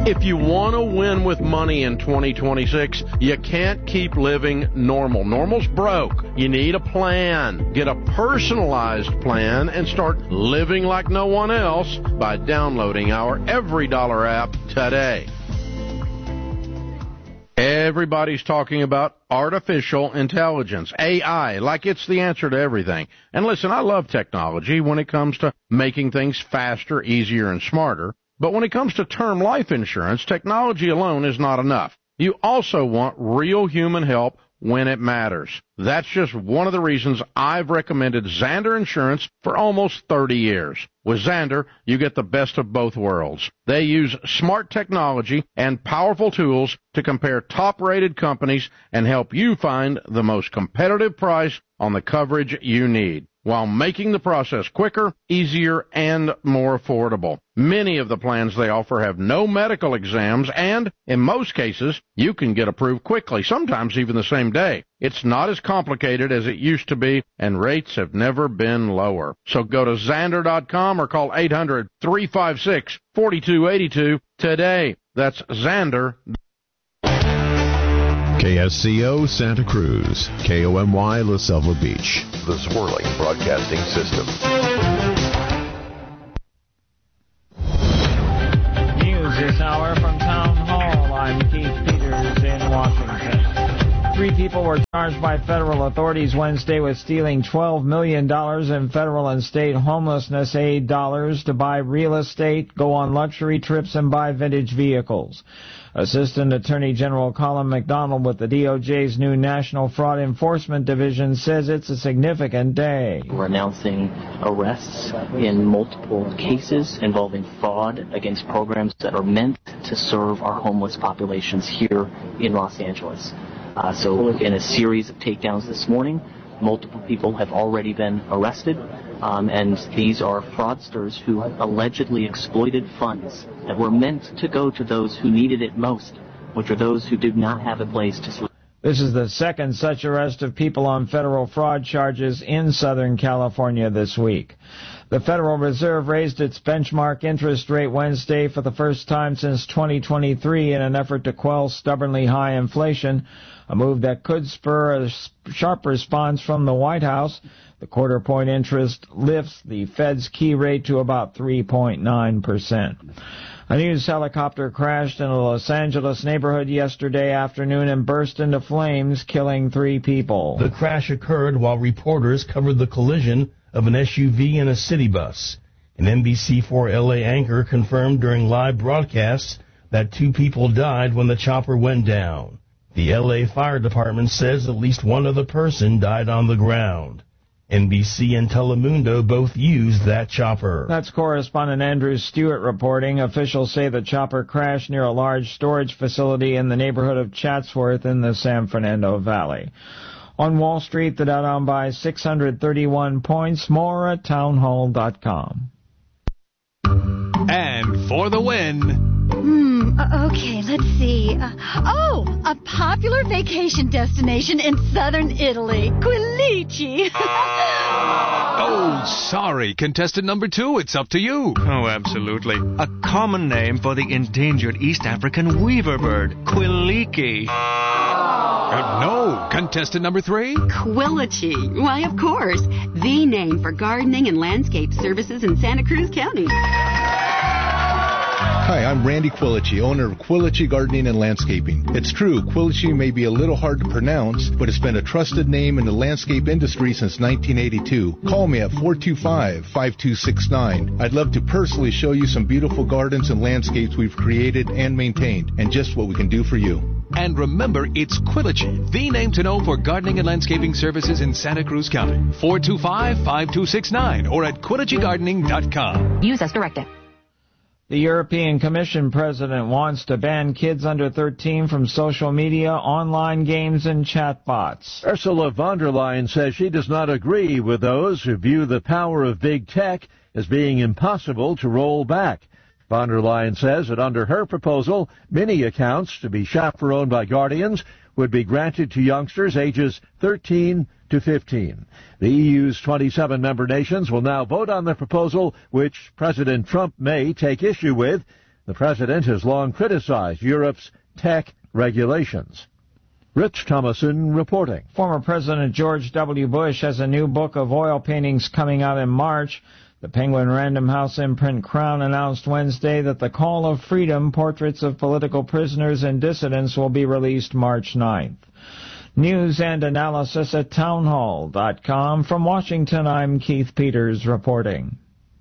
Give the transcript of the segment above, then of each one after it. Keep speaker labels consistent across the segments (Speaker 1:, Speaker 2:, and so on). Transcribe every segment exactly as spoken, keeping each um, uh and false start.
Speaker 1: If you want to win with money in twenty twenty-six, you can't keep living normal. Normal's broke. You need a plan. Get a personalized plan and start living like no one else by downloading our Every Dollar app today. Everybody's talking about artificial intelligence, A I, like it's the answer to everything. And listen, I love technology when it comes to making things faster, easier, and smarter. But when it comes to term life insurance, technology alone is not enough. You also want real human help when it matters. That's just one of the reasons I've recommended Zander Insurance for almost thirty years. With Zander, you get the best of both worlds. They use smart technology and powerful tools to compare top-rated companies and help you find the most competitive price on the coverage you need, while making the process quicker, easier, and more affordable. Many of the plans they offer have no medical exams, and in most cases, you can get approved quickly, sometimes even the same day. It's not as complicated as it used to be, and rates have never been lower. So go to Zander dot com or call eight hundred, three five six, four two eight two today. That's Zander.
Speaker 2: K S C O Santa Cruz, K O M Y La Selva Beach,
Speaker 3: the Swirling Broadcasting System.
Speaker 4: News this hour from Town Hall. I'm Keith Peters in Washington. Three people were charged by federal authorities Wednesday with stealing twelve million dollars in federal and state homelessness aid dollars to buy real estate, go on luxury trips, and buy vintage vehicles. Assistant Attorney General Colin McDonald with the D O J's new National Fraud Enforcement Division says it's a significant day.
Speaker 5: We're announcing arrests in multiple cases involving fraud against programs that are meant to serve our homeless populations here in Los Angeles. Uh, so in a series of takedowns this morning, multiple people have already been arrested, um, and these are fraudsters who allegedly exploited funds that were meant to go to those who needed it most, which are those who did not have a place to sleep.
Speaker 4: This is the second such arrest of people on federal fraud charges in Southern California this week. The Federal Reserve raised its benchmark interest rate Wednesday for the first time since twenty twenty-three in an effort to quell stubbornly high inflation, a move that could spur a sharp response from the White House. The quarter-point interest lifts the Fed's key rate to about three point nine percent. A news helicopter crashed in a Los Angeles neighborhood yesterday afternoon and burst into flames, killing three people.
Speaker 6: The crash occurred while reporters covered the collision of an S U V and a city bus. An N B C four L A anchor confirmed during live broadcasts that two people died when the chopper went down. The L A Fire Department says at least one other person died on the ground. N B C and Telemundo both used that chopper.
Speaker 4: That's correspondent Andrew Stewart reporting. Officials say the chopper crashed near a large storage facility in the neighborhood of Chatsworth in the San Fernando Valley. On Wall Street, the Dow down by six hundred thirty-one points. More at townhall dot com.
Speaker 7: And for the win...
Speaker 8: Hmm, uh, okay, let's see. Uh, oh, a popular vacation destination in southern Italy, Quilici.
Speaker 7: Oh, sorry, contestant number two, it's up to you.
Speaker 9: Oh, absolutely. A common name for the endangered East African weaver bird, Quiliki.
Speaker 7: Uh, no, contestant number three?
Speaker 10: Quilici. Why, of course. The name for gardening and landscape services in Santa Cruz County.
Speaker 11: Hi, I'm Randy Quilici, owner of Quilici Gardening and Landscaping. It's true, Quilici may be a little hard to pronounce, but it's been a trusted name in the landscape industry since nineteen eighty-two. Call me at four two five, five two six nine. I'd love to personally show you some beautiful gardens and landscapes we've created and maintained, and just what we can do for you.
Speaker 7: And remember, it's Quilici, the name to know for gardening and landscaping services in Santa Cruz County. four two five, five two six nine or at quilici gardening dot com.
Speaker 10: Use as directed.
Speaker 4: The European Commission president wants to ban kids under thirteen from social media, online games, and chatbots.
Speaker 12: Ursula von der Leyen says she does not agree with those who view the power of big tech as being impossible to roll back. Von der Leyen says that under her proposal, many accounts to be chaperoned by guardians would be granted to youngsters ages thirteen to fifteen. The E U's twenty-seven member nations will now vote on the proposal, which President Trump may take issue with. The president has long criticized Europe's tech regulations. Rich Thomason reporting.
Speaker 4: Former President George W. Bush has a new book of oil paintings coming out in March. The Penguin Random House imprint Crown announced Wednesday that The Call of Freedom, Portraits of Political Prisoners and Dissidents, will be released March ninth. News and analysis at townhall dot com. From Washington, I'm Keith Peters reporting.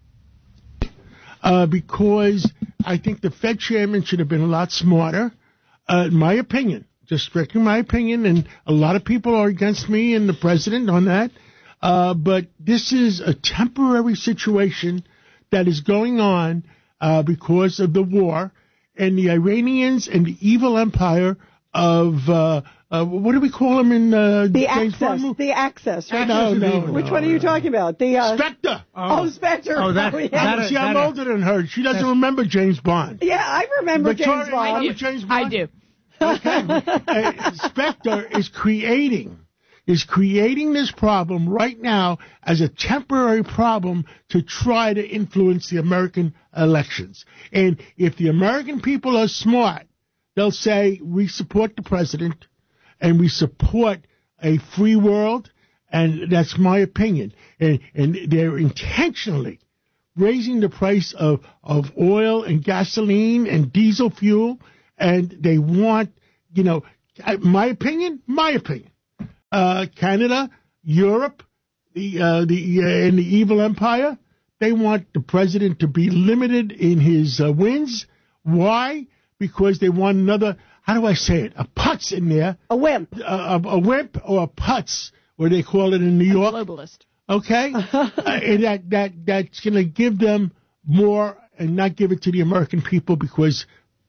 Speaker 13: Uh, because I think the Fed chairman should have been a lot smarter, uh, in my opinion. Just strictly my opinion, and a lot of people are against me and the president on that. Uh, but this is a temporary situation that is going on uh, because of the war, and the Iranians and the evil empire of, uh, uh, what do we call them in uh,
Speaker 14: the
Speaker 13: James
Speaker 14: Access?
Speaker 13: Bond?
Speaker 14: The Access. Right?
Speaker 13: No, no, no.
Speaker 14: Which no, one are you talking about? The uh,
Speaker 13: Spectre.
Speaker 14: Oh, oh Spectre.
Speaker 13: Oh, that,
Speaker 14: oh, yeah.
Speaker 13: that, See, I'm that, older than her. She doesn't remember James Bond.
Speaker 14: Yeah, I remember
Speaker 13: Victoria,
Speaker 14: James Bond.
Speaker 13: Remember James Bond.
Speaker 15: I do.
Speaker 13: Okay. uh, Spectre is creating is creating this problem right now as a temporary problem to try to influence the American elections. And if the American people are smart, they'll say, we support the president and we support a free world, and that's my opinion. And, and they're intentionally raising the price of, of oil and gasoline and diesel fuel, and they want, you know, my opinion, my opinion. Uh, Canada, Europe, the uh, the uh, and the evil empire, they want the president to be limited in his uh, wins. Why? Because they want another, how do I say it, a putz in there.
Speaker 14: A wimp.
Speaker 13: A, a, a wimp or a putz, what they call it in New York.
Speaker 15: A globalist.
Speaker 13: Okay? uh, and that, that, that's going to give them more and not give it to the American people because,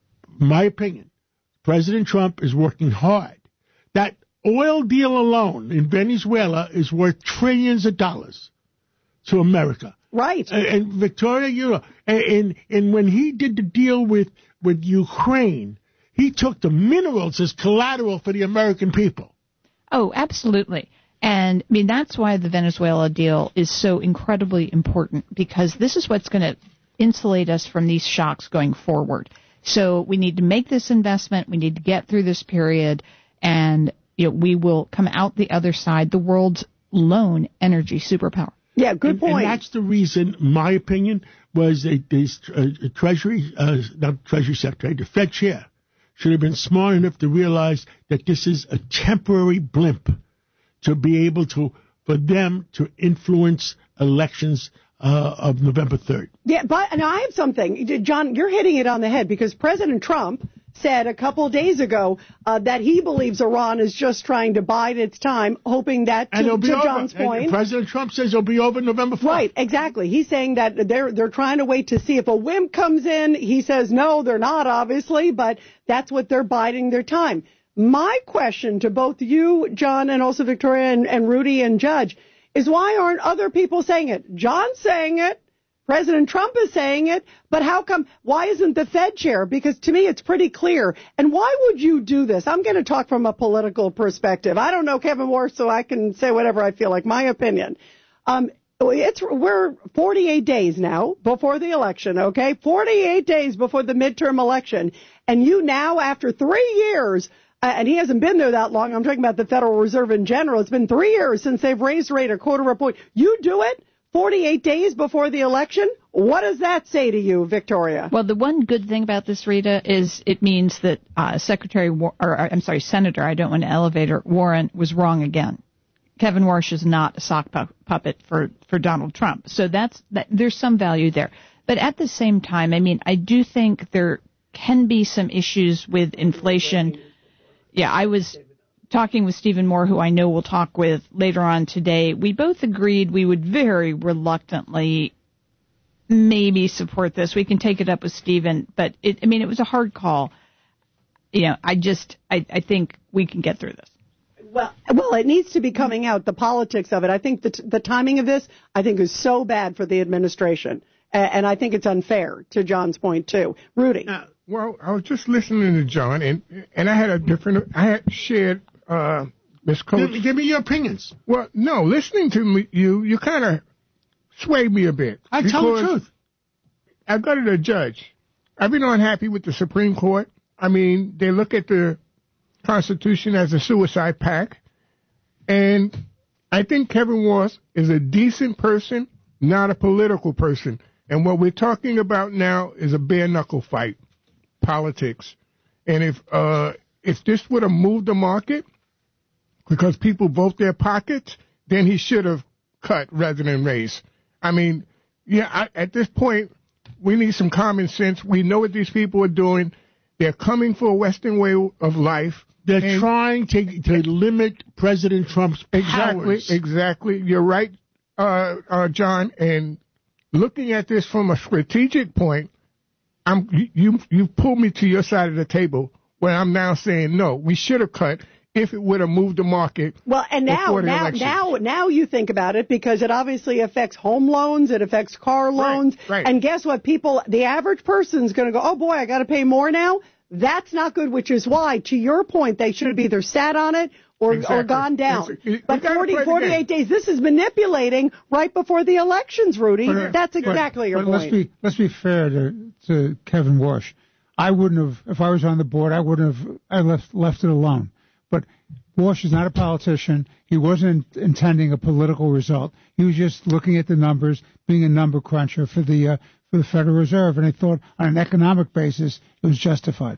Speaker 13: my opinion, President Trump is working hard. That oil deal alone in Venezuela is worth trillions of dollars to America.
Speaker 14: Right.
Speaker 13: And, and Victoria, you know, and, and, and when he did the deal with, with Ukraine, he took the minerals as collateral for the American people.
Speaker 15: Oh, absolutely. And, I mean, that's why the Venezuela deal is so incredibly important, because this is what's going to insulate us from these shocks going forward. So we need to make this investment. We need to get through this period, and you know, we will come out the other side, the world's lone energy superpower.
Speaker 14: Yeah, good
Speaker 13: and,
Speaker 14: point.
Speaker 13: And that's the reason, my opinion, was that this uh, Treasury, uh, not Treasury Secretary, the Fed chair, should have been smart enough to realize that this is a temporary blimp to be able to, for them to influence elections uh, of November third.
Speaker 14: Yeah, but and I have something. John, you're hitting it on the head, because President Trump said a couple of days ago uh, that he believes Iran is just trying to bide its time, hoping that, to,
Speaker 13: and it'll be
Speaker 14: to
Speaker 13: over.
Speaker 14: John's point.
Speaker 13: And President Trump says it'll be over November fourth.
Speaker 14: Right, exactly. He's saying that they're they're trying to wait to see if a wimp comes in. He says no, they're not, obviously, but that's what they're biding their time. My question to both you, John, and also Victoria and, and Rudy and Judge, is why aren't other people saying it? John's saying it. President Trump is saying it, but how come, why isn't the Fed chair? Because to me, it's pretty clear. And why would you do this? I'm going to talk from a political perspective. I don't know Kevin Moore, so I can say whatever I feel like, my opinion. Um, it's, we're forty-eight days now before the election, okay? forty-eight days before the midterm election. And you now, after three years, uh, and he hasn't been there that long, I'm talking about the Federal Reserve in general, it's been three years since they've raised rate a quarter of a point. You do it forty-eight days before the election? What does that say to you, Victoria?
Speaker 15: Well, the one good thing about this, Rita, is it means that uh, Secretary, War- or I'm sorry, Senator, I don't want to elevate her, Warren was wrong again. Kevin Warsh is not a sock pu- puppet for, for Donald Trump. So that's that, there's some value there. But at the same time, I mean, I do think there can be some issues with inflation. Yeah, I was talking with Stephen Moore, who I know we'll talk with later on today. We both agreed we would very reluctantly maybe support this. We can take it up with Stephen, but it, I mean, it was a hard call. You know, I just, I, I think we can get through this.
Speaker 14: Well, well, it needs to be coming out, the politics of it. I think the, t- the timing of this, I think, is so bad for the administration. A- and I think it's unfair, to John's point, too. Rudy.
Speaker 16: Uh, well, I was just listening to John, and, and I had a different, I had shared, uh, Miss Coates.
Speaker 13: Give, give me your opinions.
Speaker 16: Well, no, listening to me, you, you kind of swayed me a bit.
Speaker 13: I tell the truth.
Speaker 16: I go to the judge, I've been unhappy with the Supreme Court. I mean, they look at the Constitution as a suicide pact. And I think Kevin Walsh is a decent person, not a political person. And what we're talking about now is a bare-knuckle fight, politics. And if uh, if this would have moved the market because people vote their pockets, then he should have cut rather than raise. I mean, yeah, I, at this point, we need some common sense. We know what these people are doing. They're coming for a Western way of life.
Speaker 13: They're
Speaker 16: and
Speaker 13: trying to to limit President Trump's
Speaker 16: exactly,
Speaker 13: powers.
Speaker 16: Exactly. You're right, uh, uh, John. And looking at this from a strategic point, I'm you you pulled me to your side of the table where I'm now saying no. We should have cut if it would have moved the market.
Speaker 14: Well, and now, now,
Speaker 16: election.
Speaker 14: now, now you think about it because it obviously affects home loans, it affects car loans,
Speaker 16: right, right.
Speaker 14: And guess what? People, the average person's going to go, oh boy, I got to pay more now. That's not good, which is why, to your point, they should have either sat on it or,
Speaker 16: exactly.
Speaker 14: or gone down.
Speaker 16: Exactly.
Speaker 14: But forty, forty-eight days, this is manipulating right before the elections, Rudy.
Speaker 17: But, uh,
Speaker 14: That's exactly
Speaker 17: but,
Speaker 14: your
Speaker 17: but
Speaker 14: point.
Speaker 17: Let's be, let's be fair to, to Kevin Walsh. I wouldn't have, if I was on the board, I wouldn't have, I left, left it alone. But Walsh is not a politician. He wasn't intending a political result. He was just looking at the numbers, being a number cruncher for the uh, for the Federal Reserve, and I thought on an economic basis it was justified.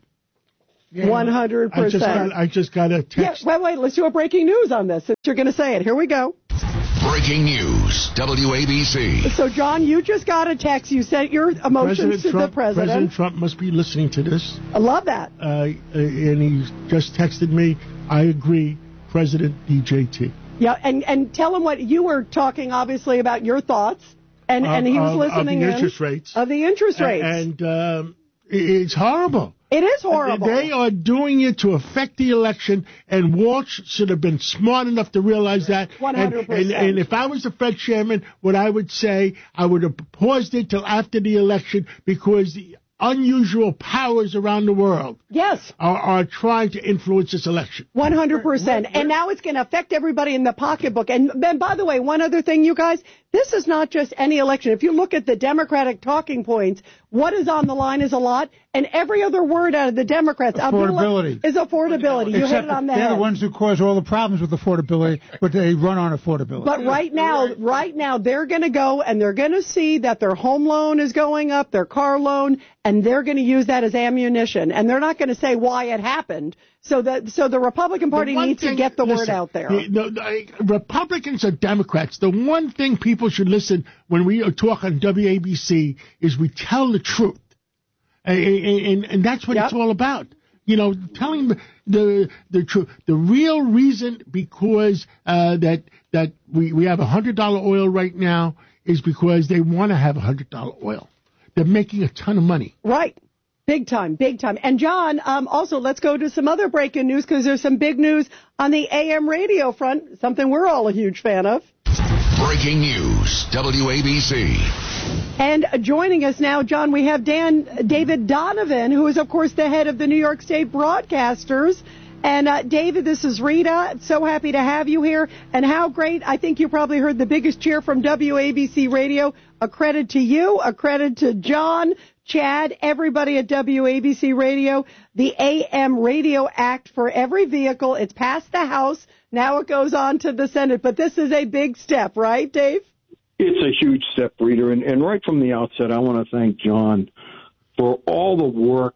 Speaker 14: One hundred
Speaker 13: I just
Speaker 14: percent.
Speaker 13: got, I just got a text.
Speaker 14: Yeah, wait, wait. Let's do a breaking news on this. Since you're going to say it, here we go.
Speaker 18: Breaking news, W A B C.
Speaker 14: So, John, you just got a text. You sent your emotions
Speaker 13: President
Speaker 14: to
Speaker 13: Trump,
Speaker 14: the president.
Speaker 13: President Trump must be listening to this.
Speaker 14: I love that.
Speaker 13: Uh, and he just texted me, I agree, President D J T.
Speaker 14: Yeah, and, and tell him what you were talking, obviously, about your thoughts. And,
Speaker 13: Of-
Speaker 14: and he was
Speaker 13: of-
Speaker 14: listening
Speaker 13: of the
Speaker 14: in.
Speaker 13: interest rates.
Speaker 14: Of the interest rates.
Speaker 13: And um, it's horrible.
Speaker 14: It is horrible.
Speaker 13: They are doing it to affect the election, and Walsh should have been smart enough to realize that.
Speaker 14: one hundred percent.
Speaker 13: And, and, and if I was the Fed chairman, what I would say, I would have paused it till after the election because the unusual powers around the world
Speaker 14: yes.
Speaker 13: are, are trying to influence this election.
Speaker 14: one hundred percent. And now it's going to affect everybody in the pocketbook. And, and by the way, one other thing, you guys, this is not just any election. If you look at the Democratic talking points, what is on the line is a lot, and every other word out of the Democrats
Speaker 17: Affordability.
Speaker 14: is affordability. You
Speaker 17: Except
Speaker 14: hit it on the
Speaker 17: they're
Speaker 14: head.
Speaker 17: the ones who cause all the problems with affordability, but they run on affordability.
Speaker 14: But right now, right now, they're going to go and they're going to see that their home loan is going up, their car loan, and they're going to use that as ammunition. And they're not going to say why it happened. So that so the Republican Party
Speaker 13: The one
Speaker 14: needs
Speaker 13: thing-
Speaker 14: to get the word
Speaker 13: listen,
Speaker 14: out there.
Speaker 13: the- the- the Republicans or Democrats, the one thing people should listen when we talk on W A B C is we tell the truth. And, and, and that's what
Speaker 14: Yep.
Speaker 13: it's all about. You know, telling the the, the truth. The real reason because uh, that that we, we have one hundred dollars oil right now is because they want to have one hundred dollars oil. They're making a ton of money.
Speaker 14: Right. Big time, big time. And John, um, also, let's go to some other breaking news because there's some big news on the A M radio front, something we're all a huge fan of.
Speaker 18: Breaking news, W A B C.
Speaker 14: And joining us now, John, we have Dan David Donovan, who is, of course, the head of the New York State Broadcasters. And, uh, David, this is Rita. So happy to have you here. And how great. I think you probably heard the biggest cheer from W A B C Radio. A credit to you, a credit to John, Chad, everybody at W A B C Radio. The A M Radio Act for every vehicle. It's passed the House. Now it goes on to the Senate. But this is a big step, right, Dave?
Speaker 19: It's a huge step, Rita. And, and right from the outset, I want to thank John for all the work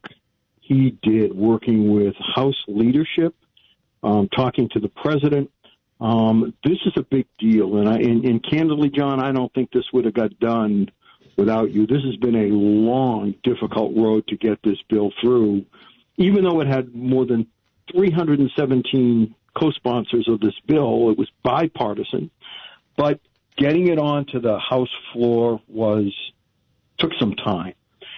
Speaker 19: he did working with House leadership, um, talking to the president. Um, this is a big deal. And, I, and, and candidly, John, I don't think this would have got done without you. This has been a long, difficult road to get this bill through, even though it had more than three hundred seventeen co-sponsors of this bill. It was bipartisan. But getting it onto the House floor was took some time.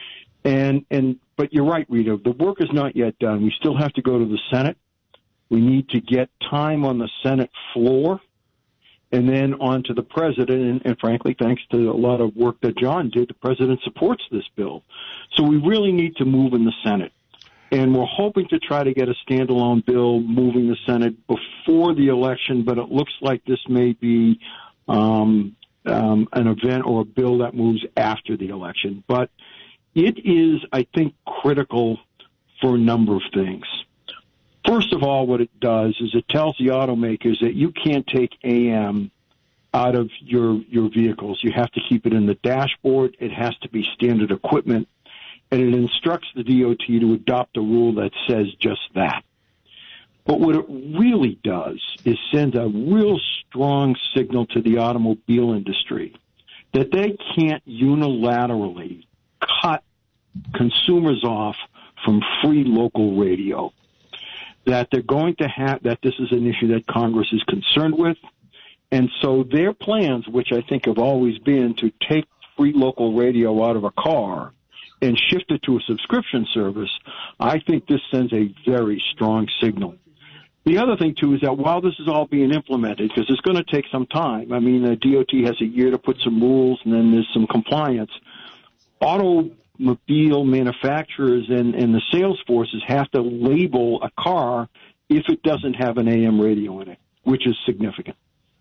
Speaker 19: And and but you're right, Rita. The work is not yet done. We still have to go to the Senate. We need to get time on the Senate floor, and then on to the president. And, and frankly, thanks to a lot of work that John did, the president supports this bill. So we really need to move in the Senate. And we're hoping to try to get a standalone bill moving the Senate before the election, but it looks like this may be um, um, an event or a bill that moves after the election. But it is, I think, critical for a number of things. First of all, what it does is it tells the automakers that you can't take A M out of your, your vehicles. You have to keep it in the dashboard. It has to be standard equipment. And it instructs the D O T to adopt a rule that says just that. But what it really does is send a real strong signal to the automobile industry that they can't unilaterally cut consumers off from free local radio. That they're going to have, that this is an issue that Congress is concerned with. And so their plans, which I think have always been to take free local radio out of a car and shift it to a subscription service, I think this sends a very strong signal. The other thing, too, is that while this is all being implemented, because it's going to take some time, I mean, the D O T has a year to put some rules, and then there's some compliance, automobile manufacturers and, and the sales forces have to label a car if it doesn't have an A M radio in it, which is significant.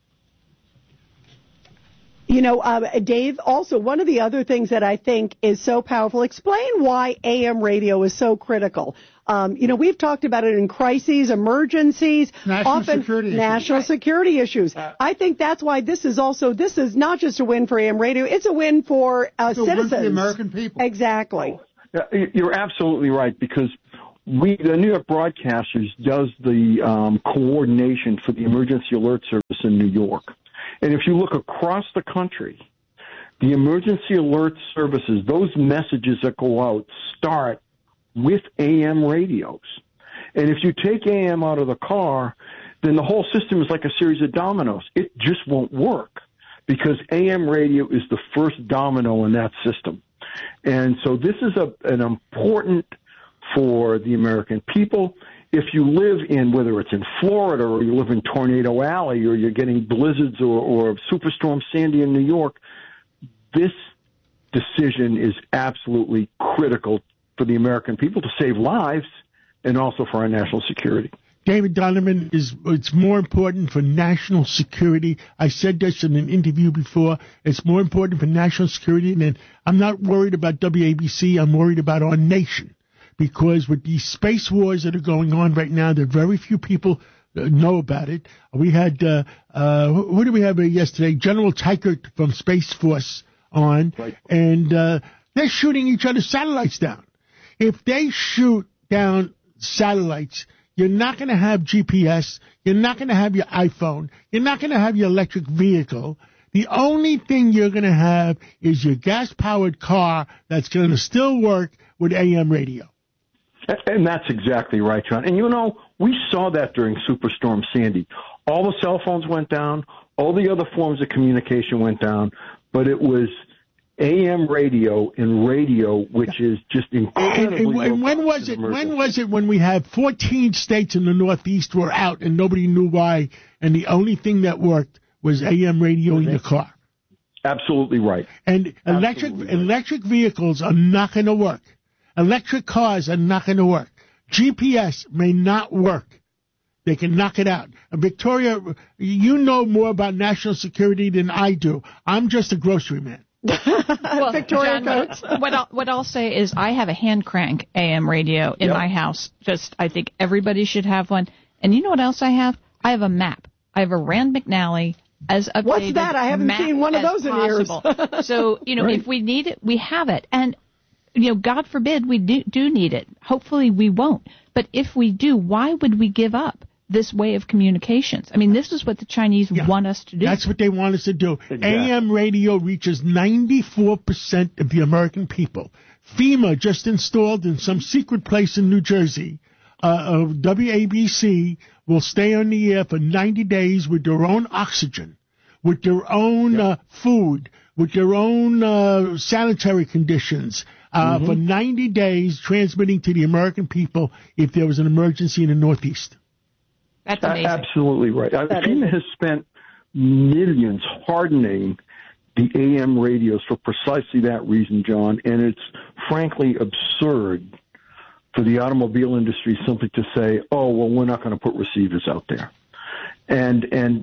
Speaker 14: You know, uh, Dave, also one of the other things that I think is so powerful, explain why A M radio is so critical. Um, you know, we've talked about it in crises, emergencies,
Speaker 13: national
Speaker 14: often
Speaker 13: security
Speaker 14: national
Speaker 13: issues.
Speaker 14: security issues. Uh, I think that's why this is also, this is not just a win for A M radio, it's a win for uh,
Speaker 13: it's a
Speaker 14: citizens.
Speaker 13: Win for the American people.
Speaker 14: Exactly.
Speaker 19: You're absolutely right, because we, the New York Broadcasters, does the um, coordination for the Emergency Alert Service in New York. And if you look across the country, the emergency alert services, those messages that go out start with A M radios. And if you take A M out of the car, then the whole system is like a series of dominoes. It just won't work because A M radio is the first domino in that system. And so this is a, an important for the American people. If you live in, whether it's in Florida or you live in Tornado Alley or you're getting blizzards or, or Superstorm Sandy in New York, this decision is absolutely critical for the American people to save lives and also for our national security.
Speaker 13: David Donovan, is it's more important for national security. I said this in an interview before. It's more important for national security. And I'm not worried about W A B C. I'm worried about our nation. Because with these space wars that are going on right now, there are very few people uh, know about it. We had, uh, uh, who did we have yesterday? General Teichert from Space Force on, right. and uh, they're shooting each other's satellites down. If they shoot down satellites, you're not going to have G P S, you're not going to have your iPhone, you're not going to have your electric vehicle. The only thing you're going to have is your gas-powered car that's going to still work with A M radio.
Speaker 19: And that's exactly right, John. And, you know, we saw that during Superstorm Sandy. All the cell phones went down. All the other forms of communication went down. But it was A M radio and radio, which is just incredibly...
Speaker 13: And, and, and when was it When was it when we had fourteen states in the Northeast were out and nobody knew why, and the only thing that worked was A M radio in your car?
Speaker 19: Absolutely right.
Speaker 13: And electric
Speaker 19: Absolutely right.
Speaker 13: electric vehicles are not going to work. Electric cars are not going to work. G P S may not work. They can knock it out. Victoria, you know more about national security than I do. I'm just a grocery man.
Speaker 15: Well,
Speaker 14: Victoria,
Speaker 15: John, what, what, I'll, what I'll say is I have a hand crank A M radio in
Speaker 19: yep.
Speaker 15: my house. Just I think everybody should have one. And you know what else I have? I have a map. I have a Rand McNally as updated.
Speaker 14: What's that? I haven't
Speaker 15: map
Speaker 14: seen one of those in years.
Speaker 15: So, you know,
Speaker 14: right.
Speaker 15: if we need it, we have it. And you know, God forbid we do, do need it. Hopefully we won't. But if we do, why would we give up this way of communications? I mean, this is what the Chinese yeah, want us to do.
Speaker 13: That's what they want us to do. Exactly. A M radio reaches ninety-four percent of the American people. FEMA just installed in some secret place in New Jersey. Uh, uh, W A B C will stay on the air for ninety days with their own oxygen, with their own yeah. uh, food, with their own uh, sanitary conditions. Uh, mm-hmm. For ninety days, transmitting to the American people if there was an emergency in the Northeast.
Speaker 15: That's amazing.
Speaker 19: Uh, absolutely right. Uh, FEMA has spent millions hardening the A M radios for precisely that reason, John, and it's frankly absurd for the automobile industry simply to say, oh, well, we're not going to put receivers out there. And and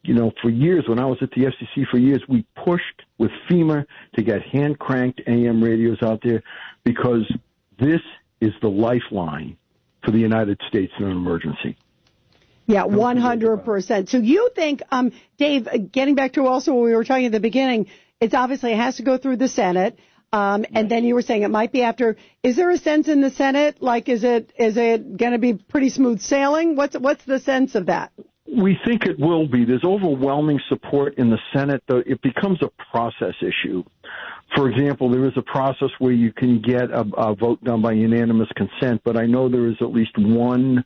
Speaker 19: you know, for years, when I was at the F C C for years, we pushed with FEMA to get hand-cranked A M radios out there because this is the lifeline for the United States in an emergency.
Speaker 14: Yeah, one hundred percent. So you think, um, Dave, getting back to also what we were talking at the beginning, it's obviously it has to go through the Senate. Um, and then you were saying it might be after. Is there a sense in the Senate? Like, is it is it going to be pretty smooth sailing? What's what's the sense of that?
Speaker 19: We think it will be. There's overwhelming support in the Senate, though it becomes a process issue. For example, there is a process where you can get a, a vote done by unanimous consent, but I know there is at least one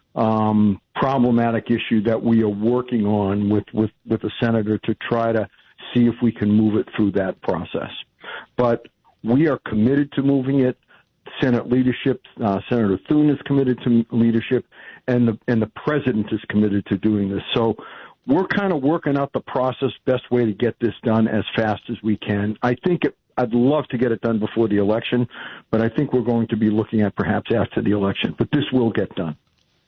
Speaker 19: um, problematic issue that we are working on with, with, with the senator to try to see if we can move it through that process. But we are committed to moving it. Senate leadership, uh, Senator Thune is committed to leadership, and the and the president is committed to doing this. So we're kind of working out the process, best way to get this done as fast as we can. I think it, I'd love to get it done before the election, but I think we're going to be looking at perhaps after the election. But this will get done.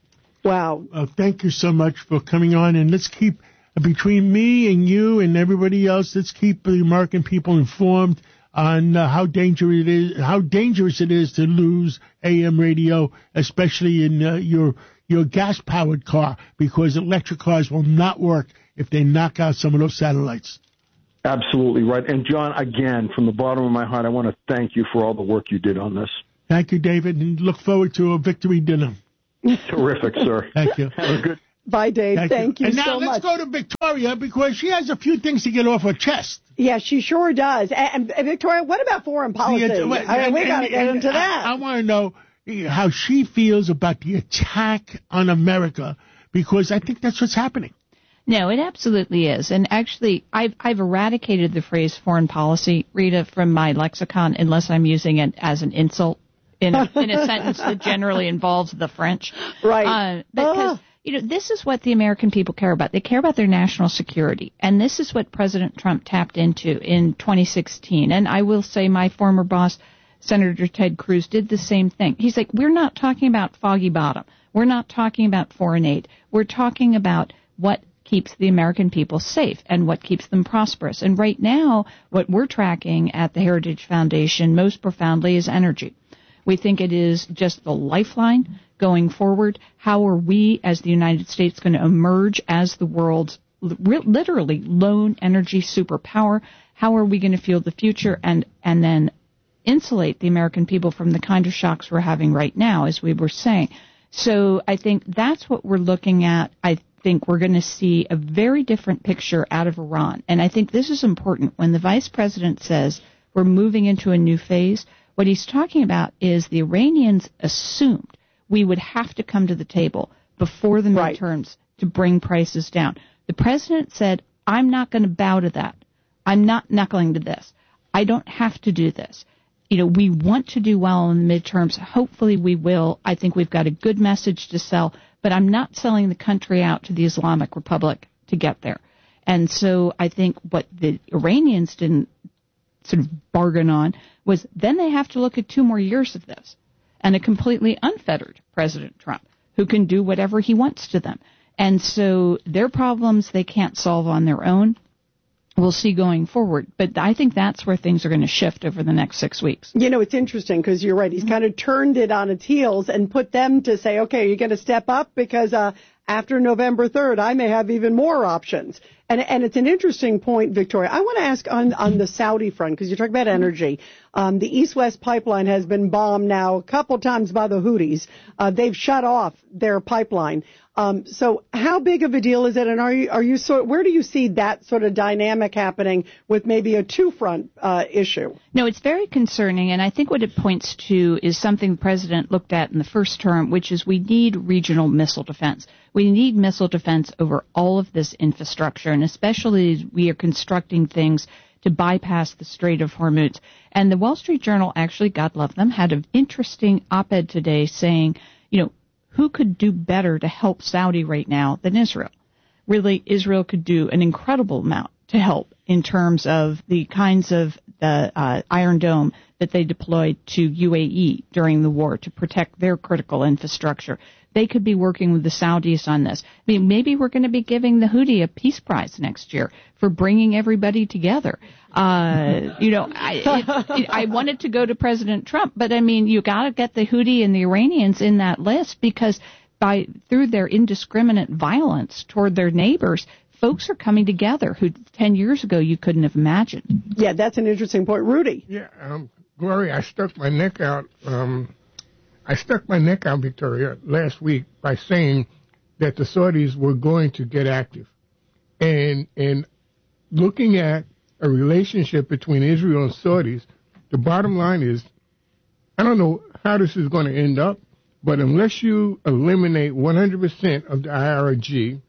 Speaker 14: Wow.
Speaker 13: Uh, thank you so much for coming on, and let's keep, uh, between me and you and everybody else, let's keep the American people informed on uh, how dangerous it is, how dangerous it is to lose A M radio, especially in uh, your your gas-powered car, because electric cars will not work if they knock out some of those satellites.
Speaker 19: Absolutely right. And John, again, from the bottom of my heart, I want to thank you for all the work you did on this.
Speaker 13: Thank you, David, and look forward to a victory dinner.
Speaker 19: Terrific, sir.
Speaker 13: Thank you.
Speaker 19: Have a good.
Speaker 14: Bye, Dave.
Speaker 13: Thank,
Speaker 14: Thank you,
Speaker 13: you
Speaker 14: so
Speaker 13: much. And now
Speaker 14: much.
Speaker 13: let's go to Victoria, because she has a few things to get off her chest.
Speaker 14: Yeah, she sure does. And, and Victoria, what about foreign policy?
Speaker 13: Yeah,
Speaker 14: I mean, we got to get into that.
Speaker 13: I, I want to know how she feels about the attack on America, because I think that's what's happening.
Speaker 15: No, it absolutely is. And actually, I've, I've eradicated the phrase foreign policy, Rita, from my lexicon, unless I'm using it as an insult in a, in a sentence that generally involves the French.
Speaker 14: Right.
Speaker 15: Uh, because, you know, this is what the American people care about. They care about their national security. And this is what President Trump tapped into in twenty sixteen. And I will say my former boss, Senator Ted Cruz, did the same thing. He's like, we're not talking about Foggy Bottom. We're not talking about foreign aid. We're talking about what keeps the American people safe and what keeps them prosperous. And right now, what we're tracking at the Heritage Foundation most profoundly is energy. We think it is just the lifeline going forward. How are we as the United States going to emerge as the world's literally lone energy superpower? How are we going to fuel the future and, and then insulate the American people from the kind of shocks we're having right now, as we were saying? So I think that's what we're looking at. I think we're going to see a very different picture out of Iran. And I think this is important. When the vice president says we're moving into a new phase, what he's talking about is the Iranians assumed we would have to come to the table before the midterms right. to bring prices down. The president said, I'm not going to bow to that. I'm not knuckling to this. I don't have to do this. You know, we want to do well in the midterms. Hopefully we will. I think we've got a good message to sell, but I'm not selling the country out to the Islamic Republic to get there. And so I think what the Iranians didn't sort of bargain on was then they have to look at two more years of this and a completely unfettered President Trump who can do whatever he wants to them. And so their problems they can't solve on their own. We'll see going forward. But I think that's where things are going to shift over the next six weeks.
Speaker 14: You know, it's interesting because you're right. He's kind of turned it on its heels and put them to say, okay, you're going to step up because uh, after November third, I may have even more options. And, and it's an interesting point, Victoria. I want to ask on, on the Saudi front, because you're talking about energy. Um, the East-West pipeline has been bombed now a couple times by the Houthis. Uh, they've shut off their pipeline. Um, so how big of a deal is it? And are you, are you sort, where do you see that sort of dynamic happening with maybe a two-front uh, issue?
Speaker 15: No, it's very concerning. And I think what it points to is something the president looked at in the first term, which is we need regional missile defense. We need missile defense over all of this infrastructure, and especially as we are constructing things to bypass the Strait of Hormuz. And the Wall Street Journal, actually, God love them, had an interesting op-ed today saying, you know, who could do better to help Saudi right now than Israel? Really, Israel could do an incredible amount to help in terms of the kinds of the uh, Iron Dome that they deployed to U A E during the war to protect their critical infrastructure. They could be working with the Saudis on this. I mean, maybe we're going to be giving the Houthi a peace prize next year for bringing everybody together. Uh, you know, I, it, it, I wanted to go to President Trump, but I mean, you got to get the Houthi and the Iranians in that list because by through their indiscriminate violence toward their neighbors, folks are coming together who ten years ago you couldn't have imagined.
Speaker 14: Yeah, that's an interesting point. Rudy.
Speaker 16: Yeah, um, Gloria, I stuck my neck out. Um, I stuck my neck out, Victoria, last week by saying that the Saudis were going to get active. And and looking at a relationship between Israel and Saudis, the bottom line is, I don't know how this is going to end up, but unless you eliminate one hundred percent of the I R G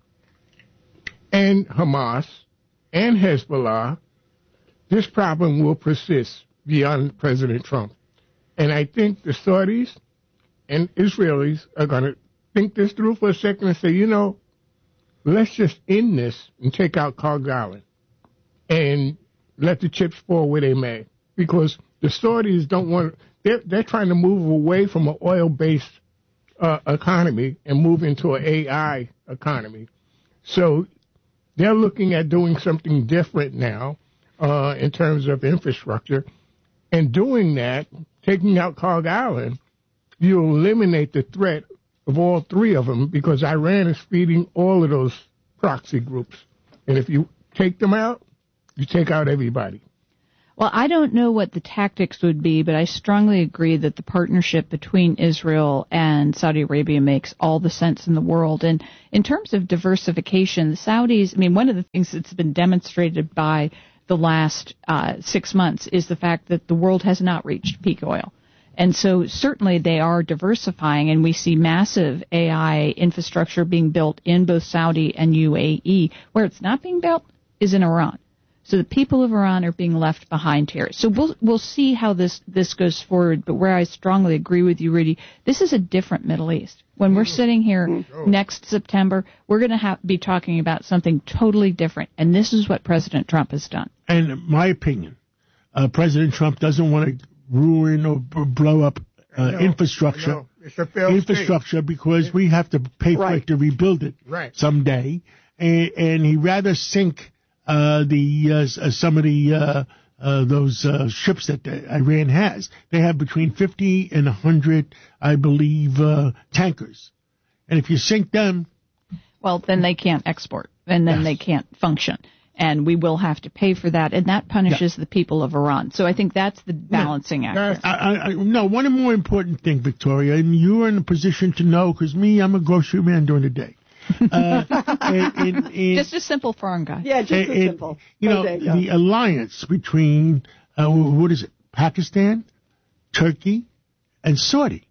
Speaker 16: and Hamas and Hezbollah, this problem will persist beyond President Trump. And I think the Saudis and Israelis are going to think this through for a second and say, you know, let's just end this and take out Carl Island and let the chips fall where they may. Because the Saudis don't want, they're, they're trying to move away from an oil-based uh, economy and move into an A I economy. So they're looking at doing something different now uh, in terms of infrastructure. And doing that, taking out Carl Island, you eliminate the threat of all three of them because Iran is feeding all of those proxy groups. And if you take them out, you take out everybody.
Speaker 15: Well, I don't know what the tactics would be, but I strongly agree that the partnership between Israel and Saudi Arabia makes all the sense in the world. And in terms of diversification, the Saudis, I mean, one of the things that's been demonstrated by the last uh, six months is the fact that the world has not reached peak oil. And so certainly they are diversifying, and we see massive A I infrastructure being built in both Saudi and U A E. Where it's not being built is in Iran. So the people of Iran are being left behind here. So we'll we'll see how this, this goes forward. But where I strongly agree with you, Rudy, this is a different Middle East. When we're sitting here mm-hmm. next September, we're going to have, be talking about something totally different. And this is what President Trump has done.
Speaker 13: And in my opinion, uh, President Trump doesn't want to ruin or b- blow up uh, know, infrastructure.
Speaker 16: It's a failed
Speaker 13: infrastructure
Speaker 16: state.
Speaker 13: Because we have to pay for
Speaker 14: right.
Speaker 13: it to rebuild it
Speaker 16: right.
Speaker 13: someday. And, and he'd rather sink Uh, the uh, uh, some of the uh, uh, those uh, ships that Iran has. They have between fifty and one hundred, I believe, uh, tankers. And if you sink them,
Speaker 15: well, then they can't export, and then yes. they can't function. And we will have to pay for that, and that punishes yeah. the people of Iran. So I think that's the balancing
Speaker 13: no,
Speaker 15: act.
Speaker 13: I, I, I, no, one more important thing, Victoria, and you're in a position to know, because me, I'm a grocery man during the day. uh, and, and, and,
Speaker 15: just a simple foreign guy.
Speaker 14: Yeah, just
Speaker 13: and,
Speaker 14: a simple.
Speaker 13: You know,
Speaker 14: you
Speaker 13: the alliance between, uh, what is it, Pakistan, Turkey, and Saudi.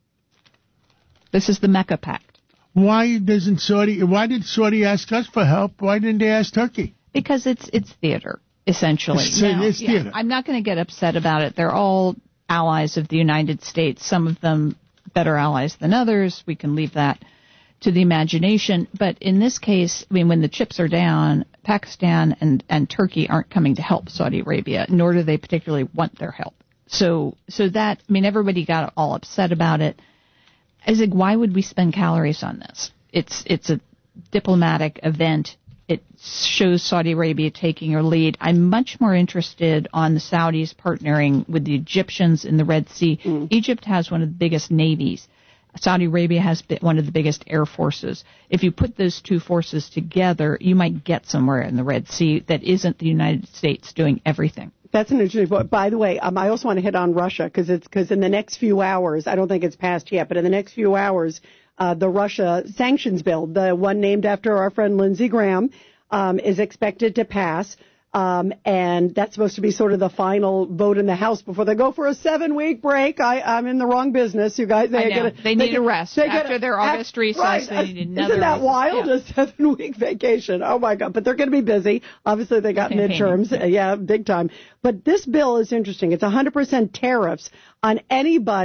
Speaker 15: This is the Mecca Pact.
Speaker 13: Why doesn't Saudi, why did Saudi ask us for help? Why didn't they ask Turkey?
Speaker 15: Because it's it's theater, essentially.
Speaker 13: It's,
Speaker 15: now,
Speaker 13: it's
Speaker 15: yeah,
Speaker 13: theater.
Speaker 15: I'm not going to get upset about it. They're all allies of the United States, some of them better allies than others. We can leave that to the imagination. But in this case, I mean, when the chips are down, Pakistan and, and Turkey aren't coming to help Saudi Arabia, nor do they particularly want their help. So, so that, I mean, everybody got all upset about it. I was like, why would we spend calories on this? It's, it's a diplomatic event. It shows Saudi Arabia taking a lead. I'm much more interested on the Saudis partnering with the Egyptians in the Red Sea. Mm. Egypt has one of the biggest navies. Saudi Arabia has one of the biggest air forces. If you put those two forces together, you might get somewhere in the Red Sea that isn't the United States doing everything.
Speaker 14: That's an interesting point. By the way, um, I also want to hit on Russia because it's because in the next few hours, I don't think it's passed yet, but in the next few hours, uh, the Russia sanctions bill, the one named after our friend Lindsey Graham, um, is expected to pass. Um, and that's supposed to be sort of the final vote in the House before they go for a seven-week break. I, I'm in the wrong business, you guys. They,
Speaker 15: I know.
Speaker 14: Gotta,
Speaker 15: they,
Speaker 14: they
Speaker 15: need
Speaker 14: get,
Speaker 15: a rest. After
Speaker 14: get,
Speaker 15: their August recess,
Speaker 14: right.
Speaker 15: they need another
Speaker 14: Isn't that wild?
Speaker 15: Yeah.
Speaker 14: A seven-week vacation. Oh, my God. But they're going to be busy. Obviously, they got midterms. Yeah. yeah, big time. But this bill is interesting. It's one hundred percent tariffs on anybody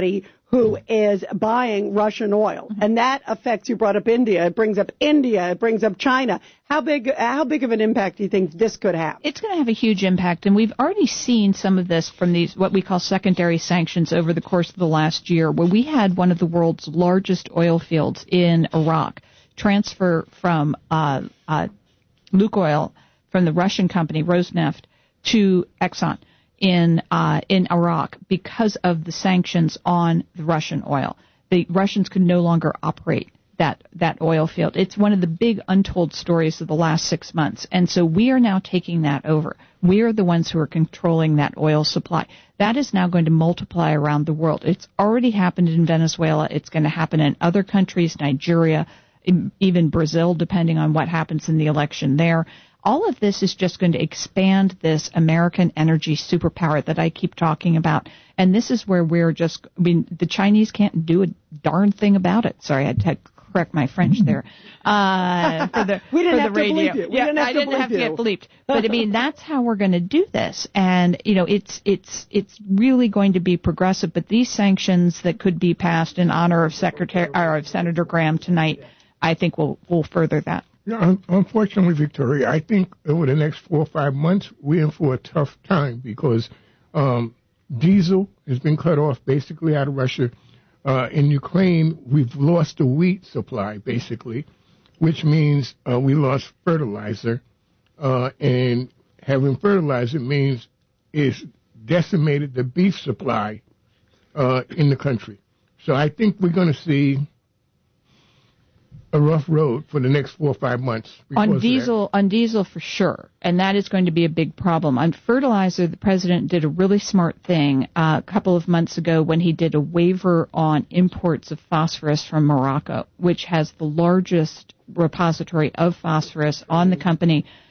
Speaker 14: who is buying Russian oil, mm-hmm. and that affects. You brought up India. It brings up India. It brings up China. How big? How big of an impact do you think this could have?
Speaker 15: It's going to have a huge impact, and we've already seen some of this from these what we call secondary sanctions over the course of the last year, where we had one of the world's largest oil fields in Iraq transfer from uh, uh, Lukoil, from the Russian company Rosneft, to Exxon in uh, in Iraq because of the sanctions on the Russian oil. The Russians could no longer operate that that oil field. It's one of the big untold stories of the last six months. And so we are now taking that over. We are the ones who are controlling that oil supply. That is now going to multiply around the world. It's already happened in Venezuela. It's going to happen in other countries, Nigeria, even Brazil, depending on what happens in the election there. All of this is just going to expand this American energy superpower that I keep talking about. And this is where we're just, I mean, the Chinese can't do a darn thing about it. Sorry, I had to correct my French there. Uh, for the,
Speaker 14: we didn't
Speaker 15: for
Speaker 14: have
Speaker 15: the radio.
Speaker 14: to bleep it. We
Speaker 15: yeah,
Speaker 14: didn't have
Speaker 15: I
Speaker 14: to
Speaker 15: didn't
Speaker 14: bleep
Speaker 15: have to
Speaker 14: you.
Speaker 15: get bleeped. But I mean, that's how we're going to do this. And, you know, it's, it's, it's really going to be progressive. But these sanctions that could be passed in honor of Secretary, or of Senator Graham tonight, I think will, will further that.
Speaker 16: Yeah, unfortunately, Victoria, I think over the next four or five months, we're in for a tough time because um, diesel has been cut off basically out of Russia. Uh, in Ukraine, we've lost the wheat supply, basically, which means uh, we lost fertilizer. Uh, and having fertilizer means it's decimated the beef supply uh, in the country. So I think we're going to see a rough road for the next four or five months.
Speaker 15: On diesel, on diesel for sure, and that is going to be a big problem. On fertilizer, the president did a really smart thing uh, a couple of months ago when he did a waiver on imports of phosphorus from Morocco, which has the largest repository of phosphorus on the company,